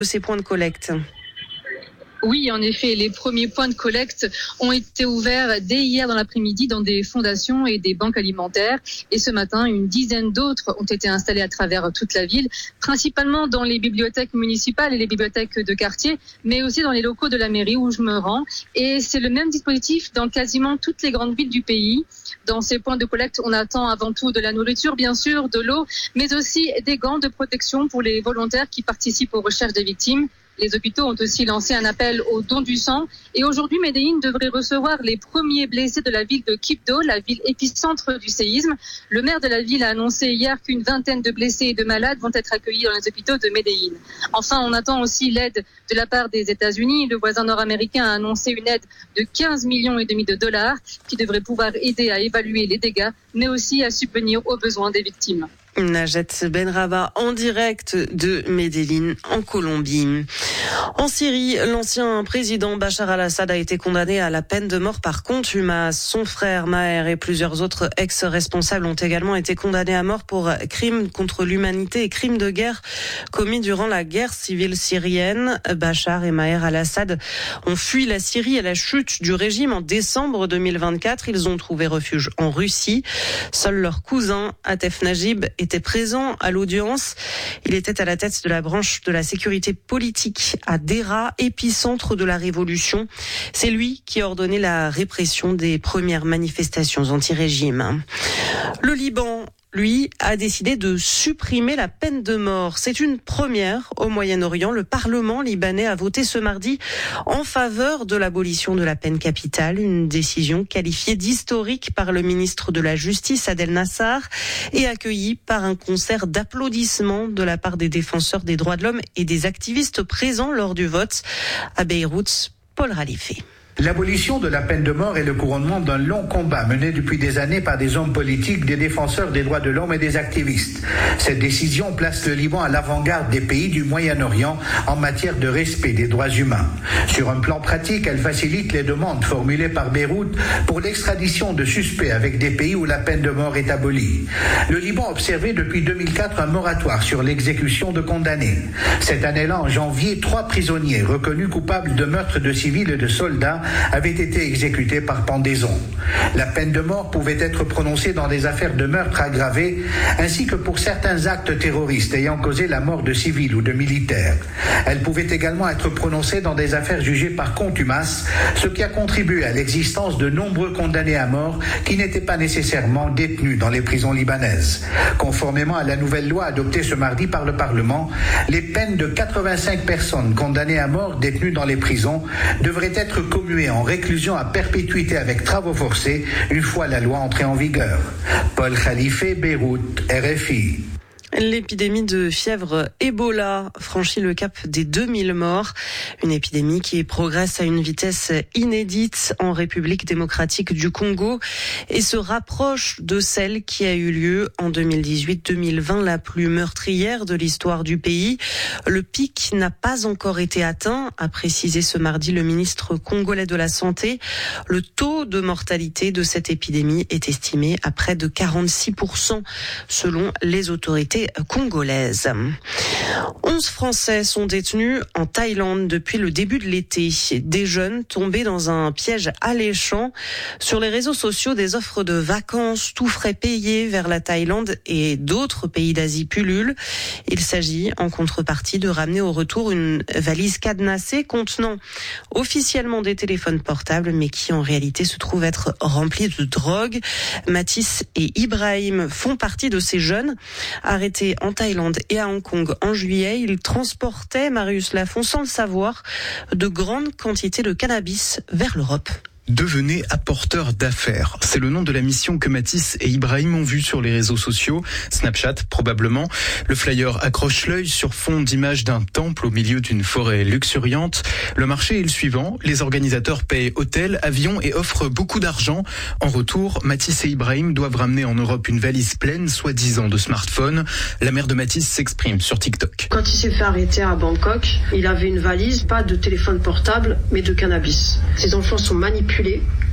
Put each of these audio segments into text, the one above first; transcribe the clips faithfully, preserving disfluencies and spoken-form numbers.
de ces points de collecte. Oui, en effet, les premiers points de collecte ont été ouverts dès hier dans l'après-midi dans des fondations et des banques alimentaires. Et ce matin, une dizaine d'autres ont été installés à travers toute la ville, principalement dans les bibliothèques municipales et les bibliothèques de quartier, mais aussi dans les locaux de la mairie où je me rends. Et c'est le même dispositif dans quasiment toutes les grandes villes du pays. Dans ces points de collecte, on attend avant tout de la nourriture, bien sûr, de l'eau, mais aussi des gants de protection pour les volontaires qui participent aux recherches des victimes. Les hôpitaux ont aussi lancé un appel au don du sang. Et aujourd'hui, Medellín devrait recevoir les premiers blessés de la ville de Quibdó, la ville épicentre du séisme. Le maire de la ville a annoncé hier qu'une vingtaine de blessés et de malades vont être accueillis dans les hôpitaux de Medellín. Enfin, on attend aussi l'aide de la part des États-Unis. Le voisin nord-américain a annoncé une aide de quinze millions et demi de dollars qui devrait pouvoir aider à évaluer les dégâts, mais aussi à subvenir aux besoins des victimes. Najet Benrabah en direct de Medellín en Colombie. En Syrie, l'ancien président Bachar al-Assad a été condamné à la peine de mort par contumace. Son frère Maher et plusieurs autres ex-responsables ont également été condamnés à mort pour crimes contre l'humanité et crimes de guerre commis durant la guerre civile syrienne. Bachar et Maher al-Assad ont fui la Syrie à la chute du régime en décembre deux mille vingt-quatre. Ils ont trouvé refuge en Russie. Seul leur cousin, Atef Najib, était présent à l'audience. Il était à la tête de la branche de la sécurité politique à Dera, épicentre de la révolution. C'est lui qui a ordonné la répression des premières manifestations anti-régime. Le Liban, lui, a décidé de supprimer la peine de mort. C'est une première au Moyen-Orient. Le Parlement libanais a voté ce mardi en faveur de l'abolition de la peine capitale, une décision qualifiée d'historique par le ministre de la Justice, Adel Nassar, et accueillie par un concert d'applaudissements de la part des défenseurs des droits de l'homme et des activistes présents lors du vote. À Beyrouth, Paul Ralifé. L'abolition de la peine de mort est le couronnement d'un long combat mené depuis des années par des hommes politiques, des défenseurs des droits de l'homme et des activistes. Cette décision place le Liban à l'avant-garde des pays du Moyen-Orient en matière de respect des droits humains. Sur un plan pratique, elle facilite les demandes formulées par Beyrouth pour l'extradition de suspects avec des pays où la peine de mort est abolie. Le Liban a observé depuis deux mille quatre un moratoire sur l'exécution de condamnés. Cette année-là, en janvier, trois prisonniers reconnus coupables de meurtre de civils et de soldats avait été exécuté par pendaison. La peine de mort pouvait être prononcée dans des affaires de meurtre aggravé, ainsi que pour certains actes terroristes ayant causé la mort de civils ou de militaires. Elle pouvait également être prononcée dans des affaires jugées par contumace, ce qui a contribué à l'existence de nombreux condamnés à mort qui n'étaient pas nécessairement détenus dans les prisons libanaises. Conformément à la nouvelle loi adoptée ce mardi par le Parlement, les peines de quatre-vingt-cinq personnes condamnées à mort détenues dans les prisons devraient être commuées en réclusion à perpétuité avec travaux forcés une fois la loi entrée en vigueur. Paul Khalife, Beyrouth, R F I. L'épidémie de fièvre Ebola franchit le cap des deux mille morts. Une épidémie qui progresse à une vitesse inédite en République démocratique du Congo et se rapproche de celle qui a eu lieu en deux mille dix-huit deux mille vingt, la plus meurtrière de l'histoire du pays. Le pic n'a pas encore été atteint, a précisé ce mardi le ministre congolais de la Santé. Le taux de mortalité de cette épidémie est estimé à près de quarante-six pour cent selon les autorités congolaise. onze Français sont détenus en Thaïlande depuis le début de l'été. Des jeunes tombés dans un piège alléchant. Sur les réseaux sociaux, des offres de vacances tout frais payés vers la Thaïlande et d'autres pays d'Asie pullulent. Il s'agit en contrepartie de ramener au retour une valise cadenassée contenant officiellement des téléphones portables mais qui en réalité se trouve être remplie de drogue. Mathis et Ibrahim font partie de ces jeunes arrêtés en Thaïlande et à Hong Kong en juillet. Ils transportaient, Marius Lafont, sans le savoir, de grandes quantités de cannabis vers l'Europe. Devenez apporteur d'affaires. C'est le nom de la mission que Mathis et Ibrahim ont vue sur les réseaux sociaux, Snapchat probablement. Le flyer accroche l'œil sur fond d'images d'un temple au milieu d'une forêt luxuriante. Le marché est le suivant. Les organisateurs paient hôtel, avion et offrent beaucoup d'argent. En retour, Mathis et Ibrahim doivent ramener en Europe une valise pleine, soi-disant de smartphones. La mère de Mathis s'exprime sur TikTok. Quand il s'est fait arrêter à Bangkok, il avait une valise, pas de téléphone portable, mais de cannabis. Ses enfants sont manipulés.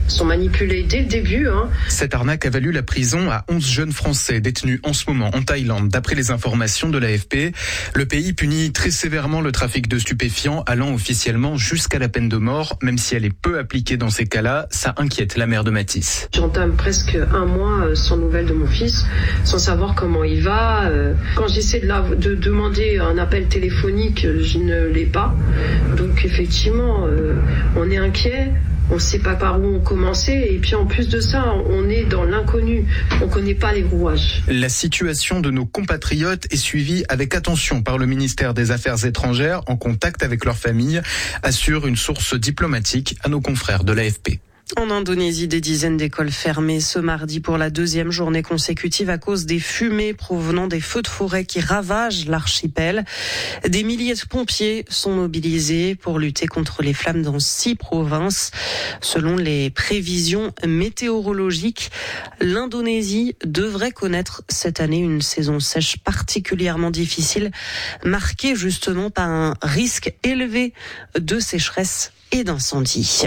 sont manipulés dès le début. Hein. Cette arnaque a valu la prison à onze jeunes Français détenus en ce moment en Thaïlande. D'après les informations de l'A F P, le pays punit très sévèrement le trafic de stupéfiants, allant officiellement jusqu'à la peine de mort. Même si elle est peu appliquée dans ces cas-là, ça inquiète la mère de Mathis. J'entame presque un mois sans nouvelles de mon fils, sans savoir comment il va. Quand j'essaie de, la, de demander un appel téléphonique, je ne l'ai pas. Donc effectivement, euh, on est inquiet. On ne sait pas par où on commençait et puis en plus de ça, on est dans l'inconnu. On ne connaît pas les rouages. La situation de nos compatriotes est suivie avec attention par le ministère des Affaires étrangères en contact avec leurs familles, assure une source diplomatique à nos confrères de l'A F P. En Indonésie, des dizaines d'écoles fermées ce mardi pour la deuxième journée consécutive à cause des fumées provenant des feux de forêt qui ravagent l'archipel. Des milliers de pompiers sont mobilisés pour lutter contre les flammes dans six provinces. Selon les prévisions météorologiques, l'Indonésie devrait connaître cette année une saison sèche particulièrement difficile, marquée justement par un risque élevé de sécheresse et d'incendie.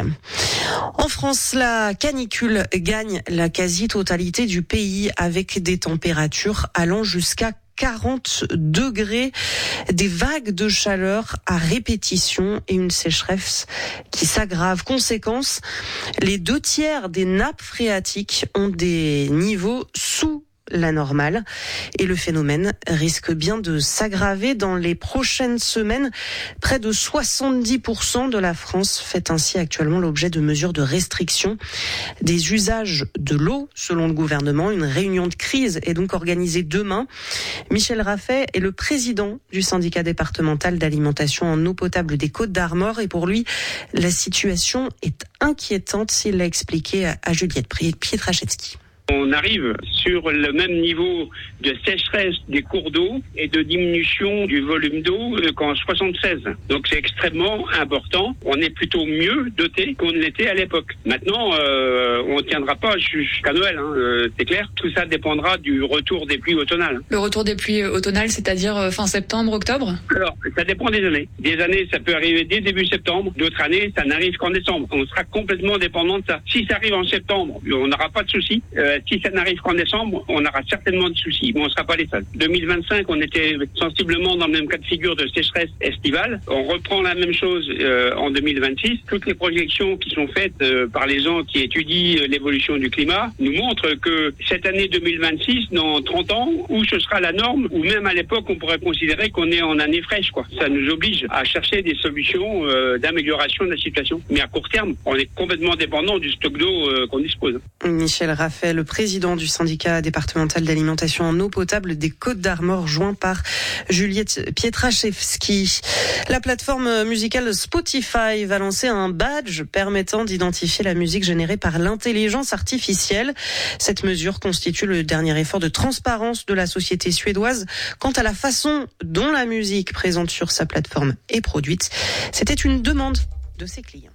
En France, la canicule gagne la quasi-totalité du pays avec des températures allant jusqu'à quarante degrés, des vagues de chaleur à répétition et une sécheresse qui s'aggrave. Conséquence, les deux tiers des nappes phréatiques ont des niveaux sous la normale et le phénomène risque bien de s'aggraver dans les prochaines semaines. Près de soixante-dix pour cent de la France fait ainsi actuellement l'objet de mesures de restriction des usages de l'eau selon le gouvernement. Une réunion de crise est donc organisée demain. Michel Raffet est le président du syndicat départemental d'alimentation en eau potable des Côtes-d'Armor et pour lui, la situation est inquiétante, s'il l'a expliqué à Juliette Pietraszewski. On arrive sur le même niveau de sécheresse des cours d'eau et de diminution du volume d'eau qu'en soixante-seize. Donc c'est extrêmement important. On est plutôt mieux doté qu'on l'était à l'époque. Maintenant, euh, on ne tiendra pas jusqu'à Noël, hein, euh, c'est clair. Tout ça dépendra du retour des pluies automnales. Le retour des pluies automnales, c'est-à-dire fin septembre, octobre ? Alors, ça dépend des années. Des années, ça peut arriver dès début septembre. D'autres années, ça n'arrive qu'en décembre. On sera complètement dépendant de ça. Si ça arrive en septembre, on n'aura pas de souci. Euh, Si ça n'arrive qu'en décembre, on aura certainement de soucis, mais on ne sera pas les seuls. deux mille vingt-cinq, on était sensiblement dans le même cas de figure de sécheresse estivale. On reprend la même chose euh, en deux mille vingt-six. Toutes les projections qui sont faites euh, par les gens qui étudient l'évolution du climat nous montrent que cette année deux mille vingt-six, dans trente ans, où ce sera la norme, ou même à l'époque, on pourrait considérer qu'on est en année fraîche, quoi. Ça nous oblige à chercher des solutions euh, d'amélioration de la situation. Mais à court terme, on est complètement dépendant du stock d'eau euh, qu'on dispose. Michel Raffet, le président du syndicat départemental d'alimentation en eau potable des Côtes-d'Armor, joint par Juliette Pietraszewski. La plateforme musicale Spotify va lancer un badge permettant d'identifier la musique générée par l'intelligence artificielle. Cette mesure constitue le dernier effort de transparence de la société suédoise quant à la façon dont la musique présente sur sa plateforme est produite. C'était une demande de ses clients.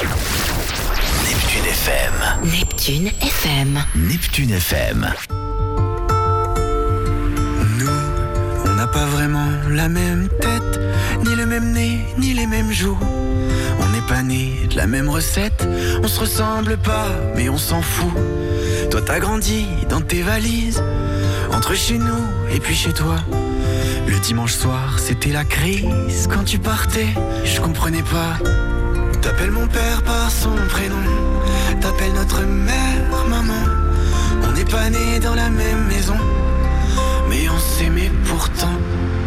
Neptune F M. Neptune F M. Neptune F M. Nous, on n'a pas vraiment la même tête, ni le même nez, ni les mêmes joues. On n'est pas nés de la même recette, on se ressemble pas, mais on s'en fout. Toi t'as grandi dans tes valises, entre chez nous et puis chez toi. Le dimanche soir, c'était la crise, quand tu partais, je comprenais pas. T'appelles mon père par son prénom, t'appelles notre mère maman. On n'est pas nés dans la même maison, mais on s'aimait pourtant.